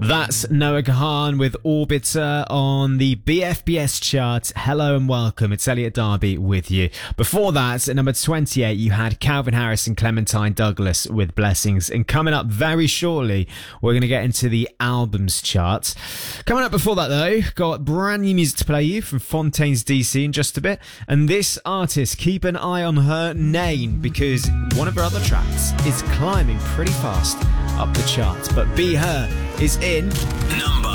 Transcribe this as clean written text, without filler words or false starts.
That's Noah Kahan with Orbiter on the BFBS chart. Hello and welcome. It's Elliot Darby with you. Before that, at number 28, you had Calvin Harris and Clementine Douglas with Blessings. And coming up very shortly, we're going to get into the albums chart. Coming up before that, though, got brand new music to play you from Fontaines DC in just a bit. And this artist, keep an eye on her name because one of her other tracks is climbing pretty fast up the chart. But Be Her is in number